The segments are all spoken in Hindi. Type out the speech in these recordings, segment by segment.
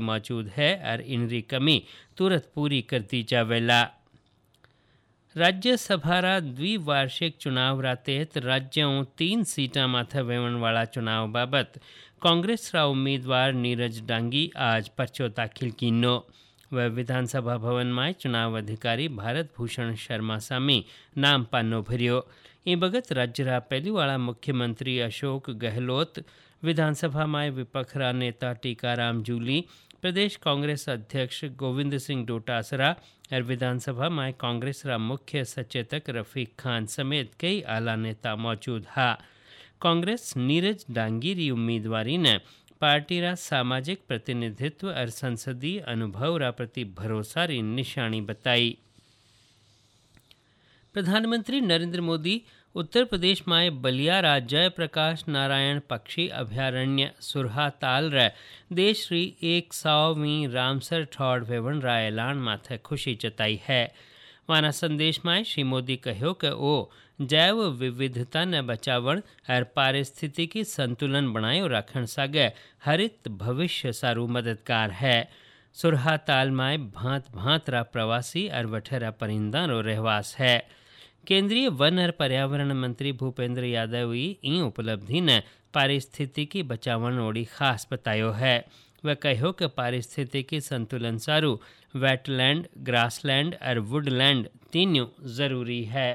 मौजूद है और इनरी कमी तुरंत पूरी कर दी जावेला। राज्यसभारा द्विवार्षिक चुनाव तहत राज्यों 3 सीटा माथे वेवणवाड़ा चुनाव बाबत कांग्रेसरा उम्मीदवार नीरज डांगी आज पर्चो दाखिल कीनो। वह विधानसभा भवन में चुनाव अधिकारी भारत भूषण शर्मा सामे नाम पानो भर्यो। ए बगत राज्यरा पहलीवाड़ा मुख्यमंत्री अशोक गहलोत, विधानसभा में विपक्षरा नेता टीकाराम जूली, प्रदेश कांग्रेस अध्यक्ष गोविंद सिंह डोटासरा और विधानसभा में कांग्रेसरा मुख्य सचेतक रफीक खान समेत कई आला नेता मौजूद हा। कांग्रेस नीरज डांगीरी उम्मीदवारी ने पार्टीरा सामाजिक प्रतिनिधित्व और संसदीय अनुभवरा प्रति भरोसारी निशानी बताई। प्रधानमंत्री नरेंद्र मोदी उत्तर प्रदेश में बलियारा जयप्रकाश नारायण पक्षी अभयारण्य सुरहा ताल रे देश री 100वीं रामसर ठौड़ वेवणरा ऐलान माथे खुशी जताई है। वाना संदेश में श्री मोदी कहो कि ओ जैव विविधता ने बचावण और पारिस्थितिकी संतुलन बनायो रखण सागे हरित भविष्य सारू मददगार है। सुरहा ताल में भांत भांतरा प्रवासी और वठेरा परिंदारो रहवास है। केंद्रीय वन और पर्यावरण मंत्री भूपेंद्र यादव ई उपलब्धि ने पारिस्थितिकी बचावण ओड़ी खास बतायो है। वह कहो कि पारिस्थितिकी संतुलन सारू वेटलैंड, ग्रासलैंड और वुडलैंड तीनों जरूरी है।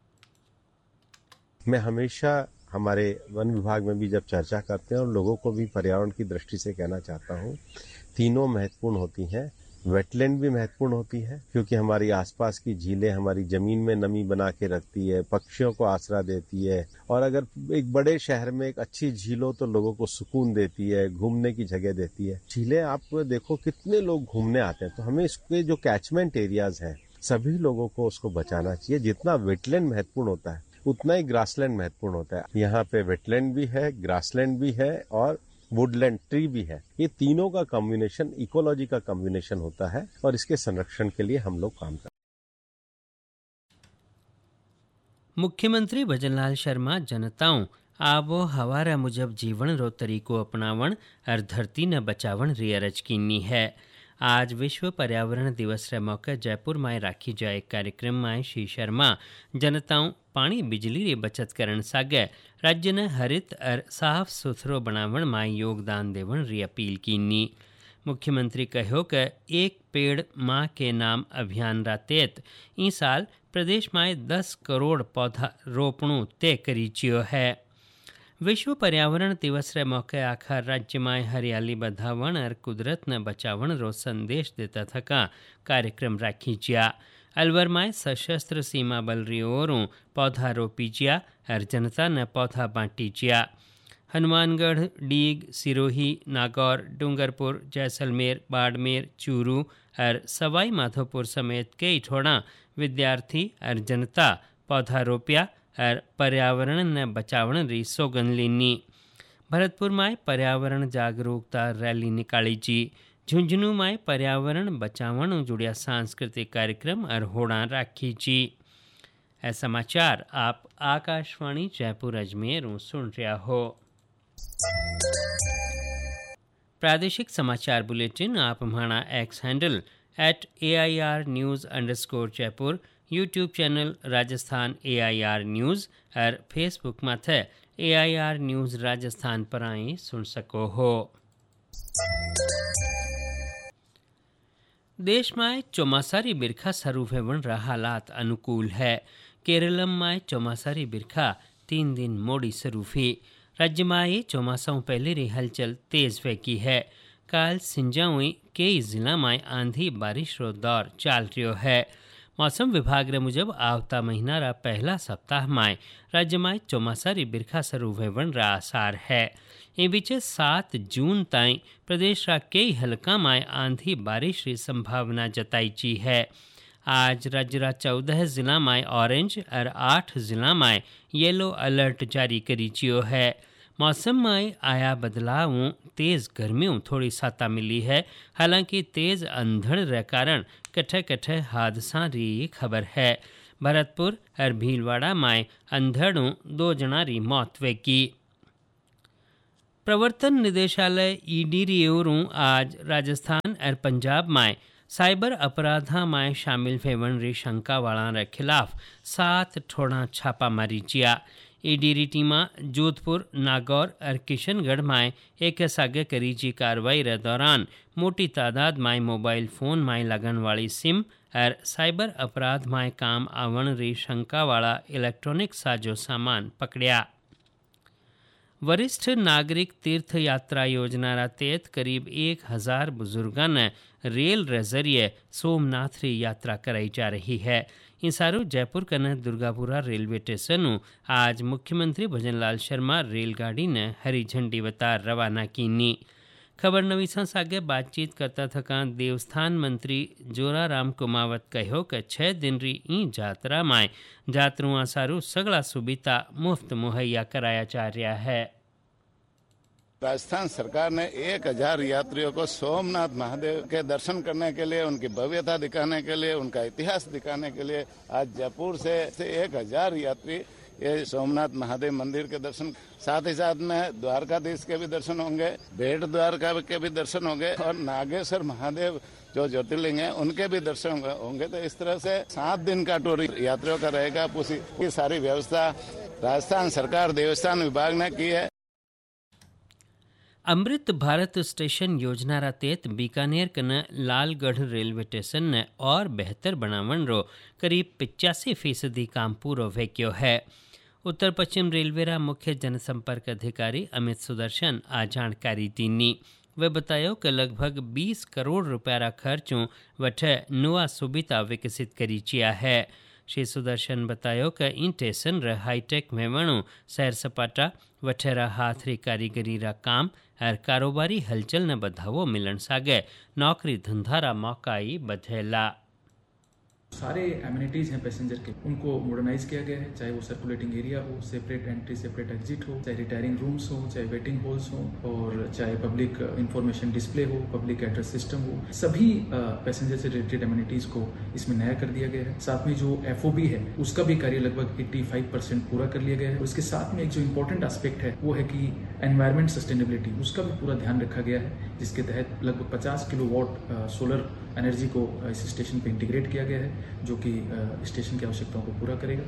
मैं हमेशा हमारे वन विभाग में भी जब चर्चा करते हैं और लोगों को भी पर्यावरण की दृष्टि से कहना चाहता हूँ, तीनों महत्वपूर्ण होती हैं। वेटलैंड भी महत्वपूर्ण होती है क्योंकि हमारी आसपास की झीलें हमारी जमीन में नमी बना के रखती है, पक्षियों को आसरा देती है, और अगर एक बड़े शहर में एक अच्छी झील हो तो लोगों को सुकून देती है, घूमने की जगह देती है। झीलें आप देखो कितने लोग घूमने आते हैं, तो हमें इसके जो कैचमेंट एरियाज हैं सभी लोगों को उसको बचाना चाहिए। जितना वेटलैंड महत्वपूर्ण होता है उतना ही ग्रासलैंड महत्वपूर्ण होता है। यहाँ पे वेटलैंड भी है, ग्रासलैंड भी है और वुडलैंड ट्री भी है। ये तीनों का कॉम्बिनेशन इकोलॉजी का कॉम्बिनेशन होता है और इसके संरक्षण के लिए हम लोग काम करते हैं। मुख्यमंत्री भजनलाल शर्मा जनताओं आबो हवारा मुजब जीवन रो तरीको अपनावण और धरती न बचावण री अरज कीनी है। आज विश्व पर्यावरण दिवस रे मौके जयपुर में राखी जाए कार्यक्रम में श्री शर्मा जनताओं पानी बिजली री बचत करण सागे राज्य ने हरित और साफ सुथरो बनावण में योगदान देवण री अपील कीनी। मुख्यमंत्री कहो कि एक पेड़ माँ के नाम अभियान रा तहत ई साल प्रदेश में 10 करोड़ पौधा रोपणु तय करी चियो है। विश्व पर्यावरण दिवस रे मौके आखिर राज्य में हरियाली बधावण और कुदरत न बचावण रो संदेश देता थका कार्यक्रम राखी जिया। अलवर में सशस्त्र सीमा बल री ओरों पौधा रोपी जिया और जनता ने पौधा बांटी जिया। हनुमानगढ़, डीग, सिरोही, नागौर, डूंगरपुर, जैसलमेर, बाड़मेर, चूरू और सवाई माधोपुर समेत कई ठोड़ा विद्यार्थी और जनता पौधा रोप्या और पर्यावरण ने बचावण री सौगंध लीनी। भरतपुर में पर्यावरण जागरूकता रैली निकाली जी। झुंझुनू में पर्यावरण बचावण जुड़िया सांस्कृतिक कार्यक्रम और होड़ा राखी जी। ऐ समाचार आप आकाशवाणी जयपुर अजमेर सुन रहा हो। प्रादेशिक समाचार बुलेटिन आप हमारा x handle @AIR News_जयपुर, YouTube channel Rajasthan AIR news और फेसबुक माथे AIR न्यूज़ राजस्थान पर आई सुन सको हो। देश में चौमासारी बिरखा शुरू होने रा हालात अनुकूल है। केरलम में चौमासारी बिरखा 3 दिन मोड़ी शुरू हुई। राज्य में ये चौमासा पहले री हलचल तेज फेंकी है। काल सिंजाई कई जिला में आंधी बारिश रो दौर चाल रही है। मौसम विभाग रे मुजब आवता महीना रा पहला सप्ताह में राज्य में चौमासारी बिरखा शुरू होने रा आसार है। इन बीच 7 जून ताईं प्रदेश रा कई हलका में आंधी बारिश की संभावना जताई ची है। आज राज्य रा 14 जिला में ऑरेंज और 8 जिला में येलो अलर्ट जारी करी चियो है। मौसम में आया बदलावों तेज गर्मियों थोड़ी साता मिली है। हालांकि तेज अंधड़ रे कारण कठे कठे हादसा री खबर है। भरतपुर और भीलवाड़ा में अंधड़ों 2 जना री मौत वे की। प्रवर्तन निदेशालय ईडी री ओरूं आज राजस्थान और पंजाब में साइबर अपराधा में शामिल फेवण री शंका वाला रे खिलाफ 7 ठोड़ा छापामारी किया। ईडी री टीमा जोधपुर, नागौर और किशनगढ़ में एक सागे करी जी कार्रवाई रे दौरान मोटी तादाद में मोबाइल फोन में लगन वाली सिम और साइबर अपराध में काम आवण री शंका वाला इलेक्ट्रॉनिक साजो सामान पकड़िया। वरिष्ठ नागरिक तीर्थ यात्रा योजना रा तहत करीब 1000 बुजुर्गों ने रेल रे जरिए सोमनाथ री यात्रा कराई जा रही है। इंसारू जयपुर कने दुर्गापुरा रेलवे स्टेशन आज मुख्यमंत्री भजनलाल शर्मा रेलगाड़ी ने हरी झंडी बता रवाना कीनी। खबर नवीसा सागे बातचीत करता थका देवस्थान मंत्री जोराराम कुमावत कहो कि 6 दिन री ई यात्रा में यात्रुओं सारू सगला सुविधा मुफ्त मुहैया कराया जा रहा है। राजस्थान सरकार ने 1000 यात्रियों को सोमनाथ महादेव के दर्शन करने के लिए, उनकी भव्यता दिखाने के लिए, उनका इतिहास दिखाने के लिए आज जयपुर से 1000 यात्री ये सोमनाथ महादेव मंदिर के दर्शन, साथ ही साथ में द्वारकाधीश के भी दर्शन होंगे, भेट द्वारका के भी दर्शन होंगे और नागेश्वर महादेव जो ज्योतिर्लिंग है उनके भी दर्शन होंगे। तो इस तरह से 7 दिन का टूर यात्रियों का रहेगा। पूरी सारी व्यवस्था राजस्थान सरकार देवस्थान विभाग ने की है। अमृत भारत स्टेशन योजना रा तहत बीकानेर कने लालगढ़ रेलवे स्टेशन ने और बेहतर बनावन रो करीब 85% काम पूरो वेक्यो है। उत्तर पश्चिम रेलवे रा मुख्य जनसंपर्क अधिकारी अमित सुदर्शन आ जानकारी दीनी। वे बतायो कि लगभग 20 करोड़ रुपया रा खर्चों वठे नुआ सुविधा विकसित करी चिया है। श्री सुदर्शन बतायो कि इन स्टेशन रे हाईटेक मेवणु सैर सपाटा वठेरा हाथ री कारीगरी रा काम और कारोबारी हलचल ने बढ़ावो मिलन सागे नौकरी धंधा रा मौका ही बधेला। सारे एमिनिटीज हैं पैसेंजर के, उनको मॉडर्नाइज किया गया है, चाहे वो सर्कुलेटिंग एरिया हो, सेपरेट एंट्री सेपरेट एग्जिट हो, चाहे रिटायरिंग रूम्स हो, चाहे वेटिंग हॉल्स हो और चाहे पब्लिक इंफॉर्मेशन डिस्प्ले हो, पब्लिक एड्रेस सिस्टम हो, सभी पैसेंजर से रिलेटेड एमिनिटीज को इसमें नया कर दिया गया है। साथ में जो FOB है उसका भी कार्य लगभग 85% पूरा कर लिया गया है। इसके साथ में एक जो इम्पोर्टेंट एस्पेक्ट है वो है कि एनवायरमेंट सस्टेनेबिलिटी, उसका भी पूरा ध्यान रखा गया है, जिसके तहत लगभग 50 किलोवाट सोलर एनर्जी को इस स्टेशन पे इंटीग्रेट किया गया है, जो कि स्टेशन की आवश्यकताओं को पूरा करेगा।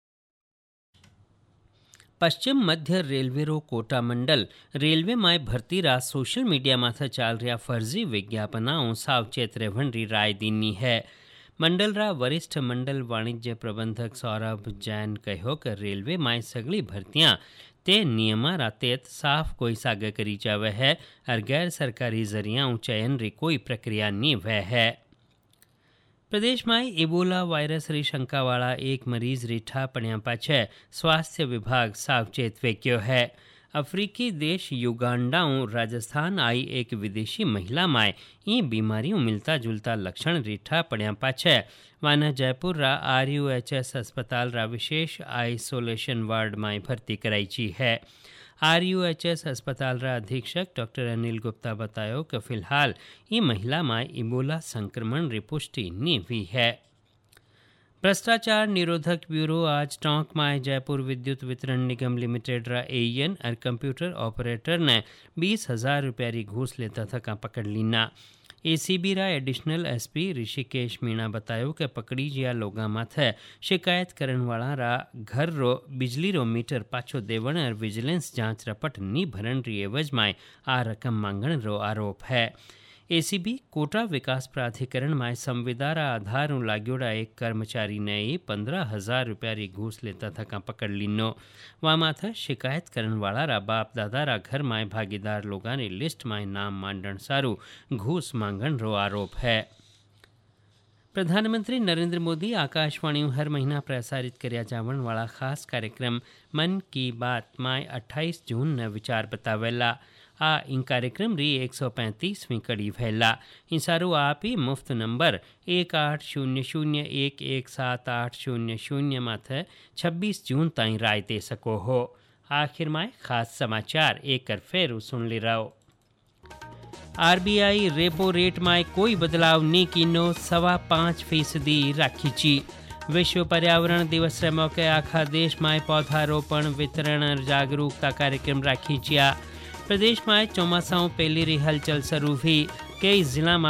पश्चिम मध्य रेलवे रो कोटा मंडल रेलवे में भर्ती रा सोशल मीडिया माथे चाल रहा फर्जी विज्ञापनाओं सावचेत रहण री राय दीनी है। मंडल रा वरिष्ठ मंडल वाणिज्य प्रबंधक सौरभ जैन कहो कि रेलवे में सगली भर्तियां ते नियमा रा तहत साफ कोई सागे करी जावे है और गैर सरकारी जरिया चयन री कोई प्रक्रिया नहीं वह है। प्रदेश में इबोला वायरस री शंका वाला एक मरीज रिठा पड़िया पाछे स्वास्थ्य विभाग सावचेत वेक्यो है। अफ्रीकी देश युगांडाऊ राजस्थान आई एक विदेशी महिला में ई बीमारियों मिलता जुलता लक्षण रिठा पड़िया पाछे वाना जयपुर रा RUHS अस्पताल रा विशेष आइसोलेशन वार्ड में भर्ती कराई ची है। RUHS अस्पताल रा अधीक्षक डॉक्टर अनिल गुप्ता बतायो कि फिलहाल ये महिला में इबोला संक्रमण री पुष्टि नहीं हुई है। भ्रष्टाचार निरोधक ब्यूरो आज टोंक में जयपुर विद्युत वितरण निगम लिमिटेड रा AN और कंप्यूटर ऑपरेटर ने 20,000 रुपया री घूस लेता था पकड़ लीना। ACB रा एडिशनल SP ऋषिकेश मीणा बतायो कि पकड़ी जिया लोगा माथे शिकायत करण वाला रा घर रो बिजली रो मीटर पाछो देवण और विजिलेंस जांच रपट नी भरण री एवज में आ रकम मांगण रो आरोप है। ACB कोटा विकास प्राधिकरण में संविदा रा आधार लाग्योड़ा एक कर्मचारी ने 15,000 रुपया री घूस लेता था पकड़ लीनो। वहाँ माथा शिकायत करण वाला रा बाप दादा रा घर में भागीदार लोगा ने लिस्ट में नाम मांडण सारू घूस मांगण रो आरोप है। प्रधानमंत्री नरेंद्र मोदी आकाशवाणी हर महीना प्रसारित कर्या जावण वाला खास कार्यक्रम मन की बात में 28 जून न विचार बतावेला। आ इन कार्यक्रम री 135वीं कड़ी भैला। इन सारू आप ही मुफ्त नंबर 1800117800 माथे 26 जून ताईं राय दे सको हो। आखिर में खास समाचार एक फेर सुन ले रहो। RBI रेपो रेट में कोई बदलाव नहीं कीनो 5.25% राखी ची। विश्व पर्यावरण दिवस के मौके आखा देश में पौधारोपण वितरण और जागरूकता कार्यक्रम राखी चिया। प्रदेश में आज ચોમાસાઓ પહેલી હલચલ શરૂ हुई। कई जिला में